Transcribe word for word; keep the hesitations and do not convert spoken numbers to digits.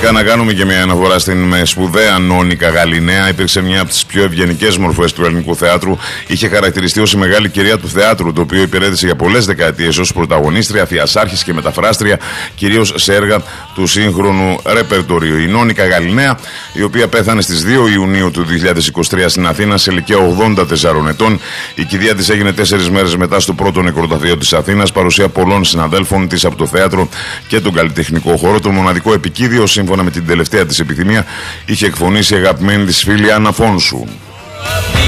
φυσικά να κάνουμε και μια αναφορά στην σπουδαία Νόνικα Γαλιναία. Υπήρξε μια από τις πιο ευγενικές μορφές του ελληνικού θεάτρου. Είχε χαρακτηριστεί ως η μεγάλη κυρία του θεάτρου, το οποίο υπηρέτησε για πολλές δεκαετίες ως πρωταγωνίστρια, θειασάρχης και μεταφράστρια, κυρίως σε έργα του σύγχρονου ρεπερτορίου. Η Νόνικα Γαλιναία, η οποία πέθανε στις δύο Ιουνίου του δύο χιλιάδες είκοσι τρία στην Αθήνα σε ηλικία ογδόντα τεσσάρων ετών. Η κηδεία της έγινε τέσσερις μέρες μετά στο πρώτο νεκροταφείο της Αθήνας, παρουσία πολλών συναδέλφων της από το θέατρο και τον καλλιτεχνικό χώρο. Το μοναδικό επικίδιο, σύμφωνα με την τελευταία της επιθυμία, είχε εκφωνήσει η αγαπημένη της φίλη Άννα Φόνσου.